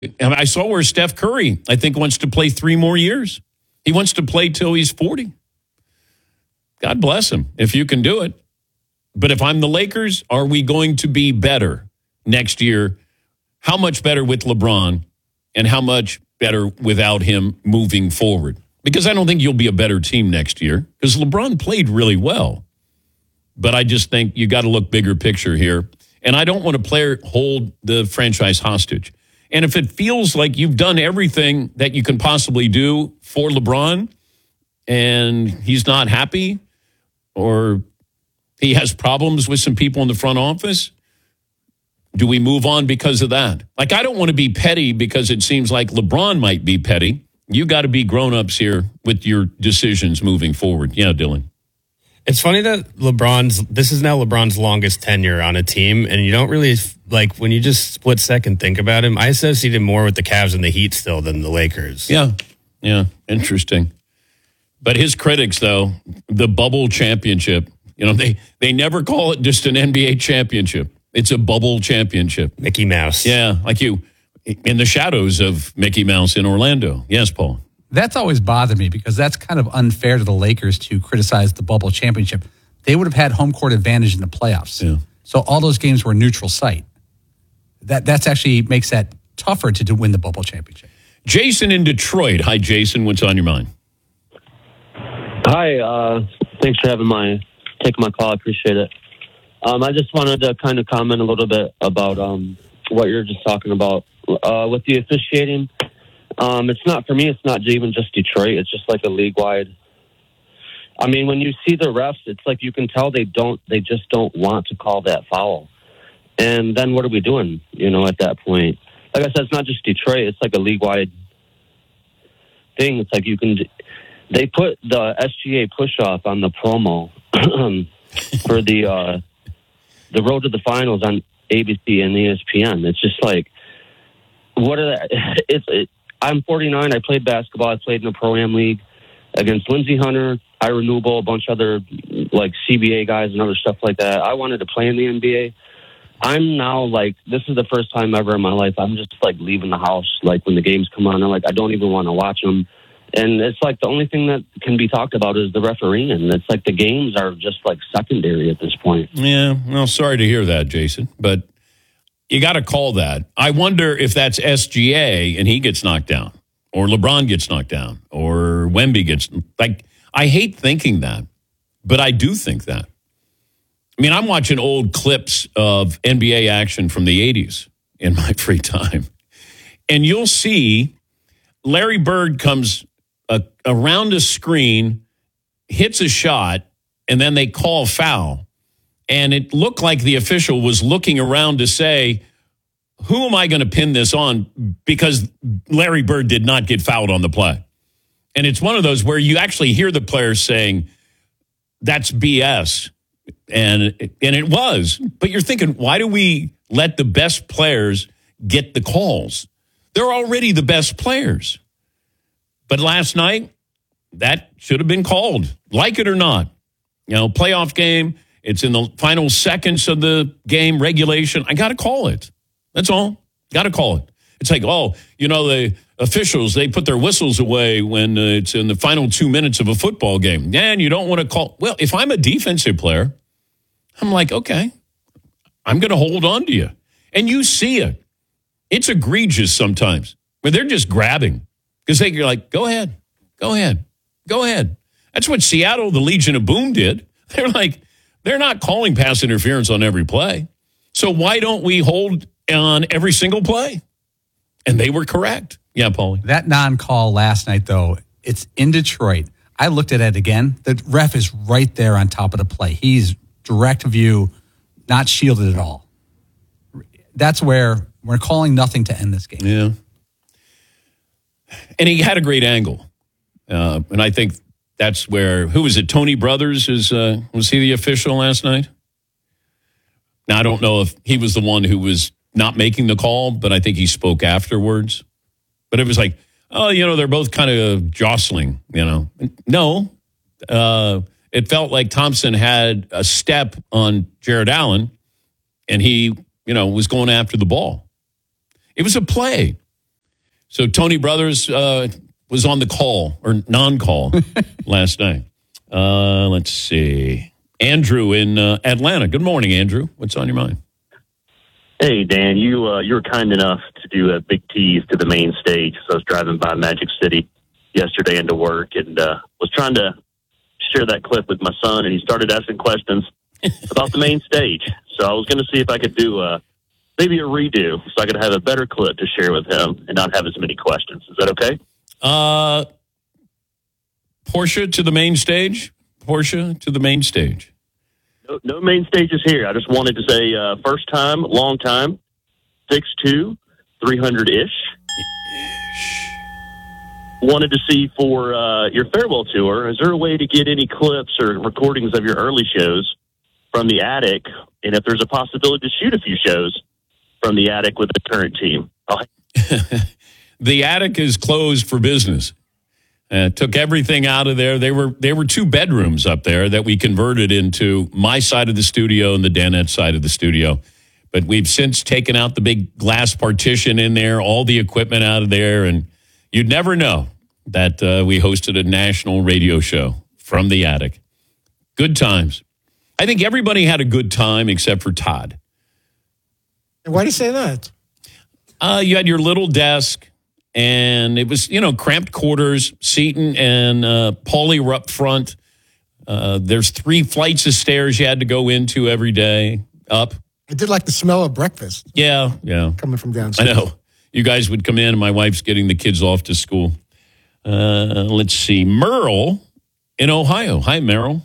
I saw where Steph Curry, I think, wants to play 3 more years. He wants to play till he's 40. God bless him if you can do it. But if I'm the Lakers, are we going to be better next year? How much better with LeBron and how much better without him moving forward? Because I don't think you'll be a better team next year because LeBron played really well. But I just think you got to look bigger picture here. And I don't want a player hold the franchise hostage. And if it feels like you've done everything that you can possibly do for LeBron and he's not happy or he has problems with some people in the front office, do we move on because of that? Like, I don't want to be petty because it seems like LeBron might be petty. You got to be grown-ups here with your decisions moving forward. Yeah, Dylan. It's funny that this is now LeBron's longest tenure on a team, and you don't really, like, when you just split second think about him, I associate him more with the Cavs and the Heat still than the Lakers. Yeah, interesting. But his critics, though, the bubble championship, they never call it just an NBA championship. It's a bubble championship. Mickey Mouse. Yeah, like you, in the shadows of Mickey Mouse in Orlando. Yes, Paul. That's always bothered me because that's kind of unfair to the Lakers to criticize the bubble championship. They would have had home court advantage in the playoffs. Yeah. So all those games were neutral site. That's actually makes that tougher to win the bubble championship. Jason in Detroit. Hi, Jason. What's on your mind? Hi. Thanks for taking my call. I appreciate it. I just wanted to kind of comment a little bit about what you're just talking about with the officiating. It's not, for me, it's not even just Detroit. It's just like a league-wide. I mean, when you see the refs, it's like you can tell they just don't want to call that foul. And then what are we doing, at that point? Like I said, it's not just Detroit. It's like a league-wide thing. It's like they put the SGA push-off on the promo for the Road to the Finals on ABC and ESPN. It's just like, what are that? I'm 49. I played basketball. I played in the Pro-Am League against Lindsey Hunter, Ira Newble, a bunch of other like CBA guys and other stuff like that. I wanted to play in the NBA. I'm now like, this is the first time ever in my life I'm just like leaving the house. Like when the games come on, I'm like, I don't even want to watch them. And it's like the only thing that can be talked about is the refereeing. And it's like the games are just like secondary at this point. Yeah, well, sorry to hear that, Jason. But you got to call that. I wonder if that's SGA and he gets knocked down, or LeBron gets knocked down, or Wemby gets, like, I hate thinking that, but I do think that. I mean, I'm watching old clips of NBA action from the 80s in my free time, and you'll see Larry Bird comes around a screen, hits a shot, and then they call foul. And it looked like the official was looking around to say, who am I going to pin this on? Because Larry Bird did not get fouled on the play. And it's one of those where you actually hear the players saying, that's BS. And it was. But you're thinking, why do we let the best players get the calls? They're already the best players. But last night, that should have been called, like it or not. Playoff game. It's in the final seconds of the game, regulation. I got to call it. That's all. Got to call it. It's like, the officials, they put their whistles away when it's in the final 2 minutes of a football game. And you don't want to call. Well, if I'm a defensive player, I'm like, okay, I'm going to hold on to you. And you see it. It's egregious sometimes where they're just grabbing because you're like, go ahead. That's what Seattle, the Legion of Boom did. They're like, they're not calling pass interference on every play. So why don't we hold on every single play? And they were correct. Yeah, Paulie. That non-call last night, though, it's in Detroit. I looked at it again. The ref is right there on top of the play. He's direct view, not shielded at all. That's where we're calling nothing to end this game. Yeah. And he had a great angle. And I think that's where, who was it? Tony Brothers was he the official last night? Now, I don't know if he was the one who was not making the call, but I think he spoke afterwards. But it was like, they're both kind of jostling, No, it felt like Thompson had a step on Jared Allen, and he, was going after the ball. It was a play. So Tony Brothers was on the call or non-call last night. Let's see. Andrew in Atlanta. Good morning, Andrew. What's on your mind? Hey, Dan, you were kind enough to do a big tease to the main stage. So I was driving by Magic City yesterday into work and was trying to share that clip with my son, and he started asking questions about the main stage. So I was going to see if I could do maybe a redo so I could have a better clip to share with him and not have as many questions. Is that okay? Porsche to the main stage. Porsche to the main stage. No main stages here. I just wanted to say first time, long time, 6'2", 300-ish. Wanted to see for your farewell tour, is there a way to get any clips or recordings of your early shows from the attic? And if there's a possibility to shoot a few shows from the attic with the current team? The attic is closed for business. Took everything out of there. There were 2 bedrooms up there that we converted into my side of the studio and the Danette side of the studio. But we've since taken out the big glass partition in there, all the equipment out of there, and you'd never know that we hosted a national radio show from the attic. Good times. I think everybody had a good time except for Todd. And why do you say that? You had your little desk. And it was, cramped quarters. Seton and Paulie were up front. There's 3 flights of stairs you had to go into every day up. I did like the smell of breakfast. Yeah. Coming from downstairs. I know. You guys would come in, and my wife's getting the kids off to school. Let's see. Merle in Ohio. Hi, Merle.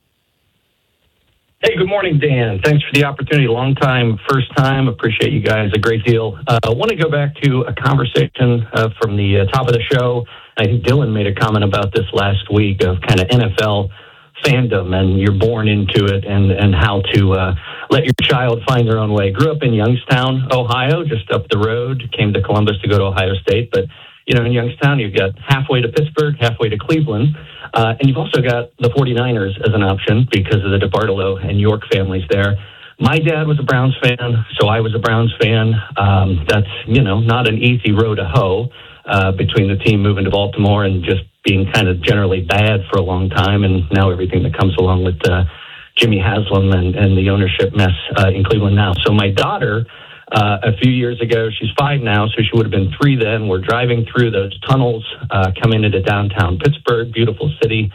Hey, good morning, Dan. Thanks for the opportunity. Long time, first time. Appreciate you guys a great deal. I want to go back to a conversation from the top of the show. I think Dylan made a comment about this last week of kind of NFL fandom, and you're born into it, and how to let your child find their own way. Grew up in Youngstown, Ohio, just up the road. Came to Columbus to go to Ohio State, but in Youngstown, you've got halfway to Pittsburgh, halfway to Cleveland. And you've also got the 49ers as an option because of the DeBartolo and York families there. My dad was a Browns fan, so I was a Browns fan. That's, not an easy row to hoe between the team moving to Baltimore and just being kind of generally bad for a long time, and now everything that comes along with Jimmy Haslam and the ownership mess in Cleveland now. So my daughter, a few years ago, she's 5 now, so she would have been 3 then. We're driving through those tunnels, coming into downtown Pittsburgh, beautiful city.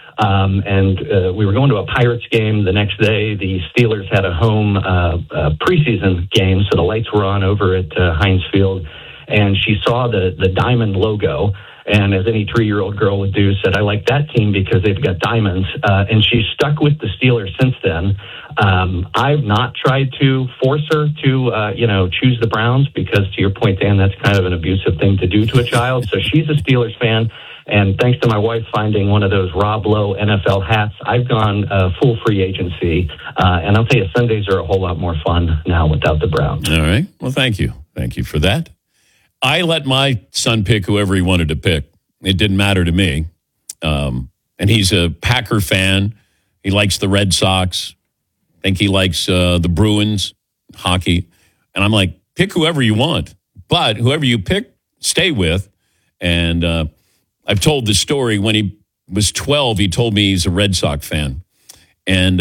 And we were going to a Pirates game the next day. The Steelers had a home preseason game, so the lights were on over at Heinz Field. And she saw the Diamond logo. And as any 3-year-old girl would do, said, I like that team because they've got diamonds. And she's stuck with the Steelers since then. I've not tried to force her to, choose the Browns because, to your point, Dan, that's kind of an abusive thing to do to a child. So she's a Steelers fan. And thanks to my wife finding one of those Rob Lowe NFL hats, I've gone full free agency. And I'll tell you, Sundays are a whole lot more fun now without the Browns. All right. Well, thank you. Thank you for that. I let my son pick whoever he wanted to pick. It didn't matter to me. And he's a Packer fan. He likes the Red Sox. I think he likes the Bruins, hockey. And I'm like, pick whoever you want. But whoever you pick, stay with. And I've told the story. When he was 12, he told me he's a Red Sox fan. And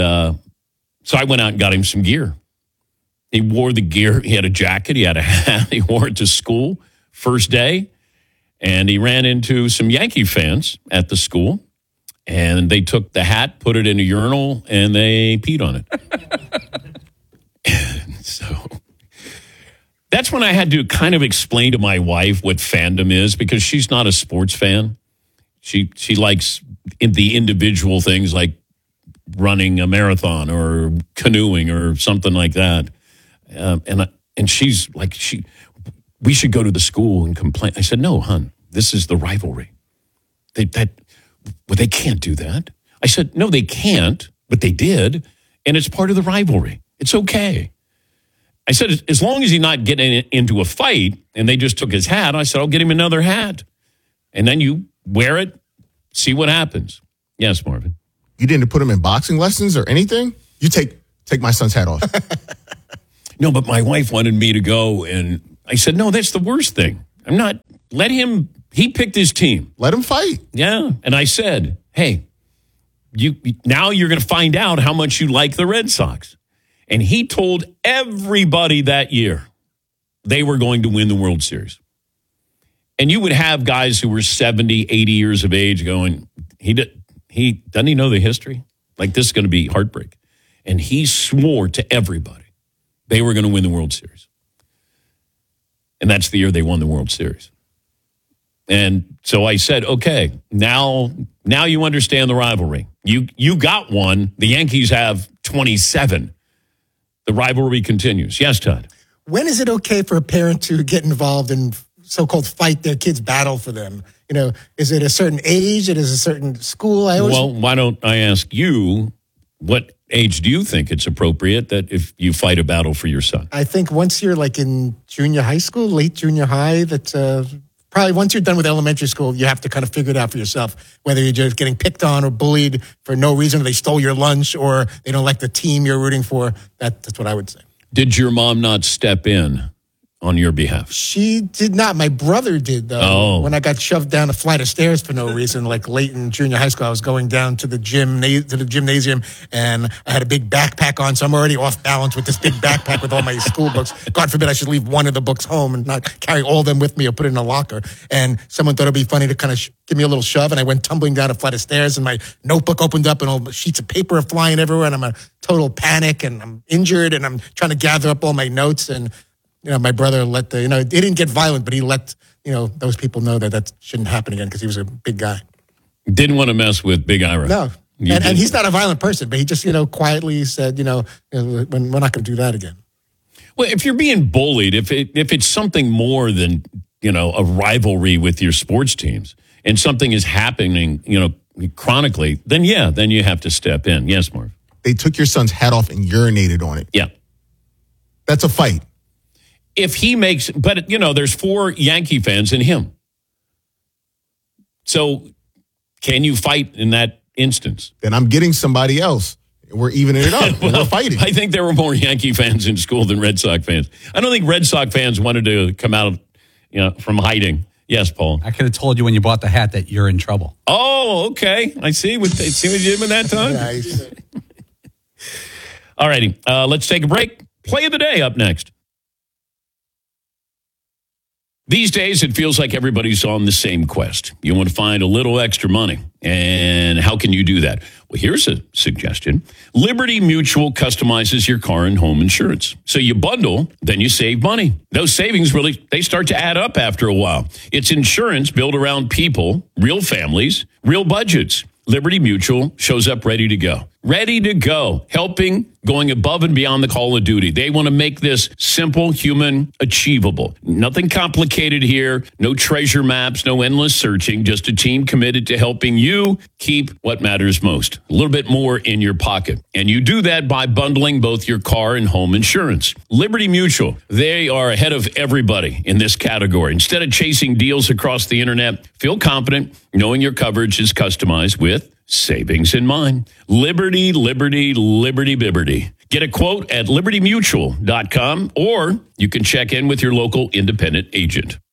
so I went out and got him some gear. He wore the gear. He had a jacket. He had a hat. He wore it to school first day. And he ran into some Yankee fans at the school. And they took the hat, put it in a urinal, and they peed on it. And so that's when I had to kind of explain to my wife what fandom is, because she's not a sports fan. She likes the individual things like running a marathon or canoeing or something like that. And she's like, we should go to the school and complain. I said, no, hon, this is the rivalry. They can't do that. I said, no, they can't, but they did. And it's part of the rivalry. It's okay. I said, as long as he's not getting into a fight, and they just took his hat, I said, I'll get him another hat. And then you wear it, see what happens. Yes, Marvin. You didn't put him in boxing lessons or anything? You take my son's hat off. No, but my wife wanted me to go, and I said, no, that's the worst thing. I'm not let him, he picked his team. Let him fight. Yeah. And I said, hey, now you're going to find out how much you like the Red Sox. And he told everybody that year they were going to win the World Series. And you would have guys who were 70, 80 years of age going, doesn't he know the history? Like, this is going to be heartbreak. And he swore to everybody they were going to win the World Series. And that's the year they won the World Series. And so I said, okay, now you understand the rivalry. You got one. The Yankees have 27. The rivalry continues. Yes, Todd. When is it okay for a parent to get involved in so-called fight their kids' battle for them? Is it a certain age? It is a certain school? Well, why don't I ask you, what age do you think it's appropriate that if you fight a battle for your son? I think once you're like in junior high school, late junior high, that probably once you're done with elementary school, you have to kind of figure it out for yourself, whether you're just getting picked on or bullied for no reason, or they stole your lunch, or they don't like the team you're rooting for. That's what I would say. Did your mom not step in on your behalf? She did not. My brother did, though. Oh. When I got shoved down a flight of stairs for no reason, like late in junior high school, I was going down to the gymnasium, and I had a big backpack on, so I'm already off balance with this big backpack with all my school books. God forbid I should leave one of the books home and not carry all of them with me or put it in a locker. And someone thought it'd be funny to kind of give me a little shove, and I went tumbling down a flight of stairs, and my notebook opened up, and all the sheets of paper are flying everywhere, and I'm a total panic, and I'm injured, and I'm trying to gather up all my notes, and my brother let he didn't get violent, but he let, those people know that shouldn't happen again because he was a big guy. Didn't want to mess with Big Ira. No. And he's not a violent person, but he just, quietly said, we're not going to do that again. Well, if you're being bullied, if it's something more than, a rivalry with your sports teams and something is happening, chronically, then you have to step in. Yes, Marv. They took your son's hat off and urinated on it. Yeah. That's a fight. If he makes, but there's 4 Yankee fans in him. So can you fight in that instance? Then I'm getting somebody else. We're evening it up. We're fighting. I think there were more Yankee fans in school than Red Sox fans. I don't think Red Sox fans wanted to come out, from hiding. Yes, Paul. I could have told you when you bought the hat that you're in trouble. Oh, okay. I see. See what you did with that time? Nice. All righty. Let's take a break. Play of the day up next. These days, it feels like everybody's on the same quest. You want to find a little extra money. And how can you do that? Well, here's a suggestion. Liberty Mutual customizes your car and home insurance. So you bundle, then you save money. Those savings they start to add up after a while. It's insurance built around people, real families, real budgets. Liberty Mutual shows up ready to go. Ready to go. Helping, going above and beyond the call of duty. They want to make this simple, human, achievable. Nothing complicated here. No treasure maps, no endless searching. Just a team committed to helping you keep what matters most. A little bit more in your pocket. And you do that by bundling both your car and home insurance. Liberty Mutual, they are ahead of everybody in this category. Instead of chasing deals across the internet, feel confident knowing your coverage is customized with savings in mind. Liberty, liberty, liberty, bibberty. Get a quote at libertymutual.com, or you can check in with your local independent agent.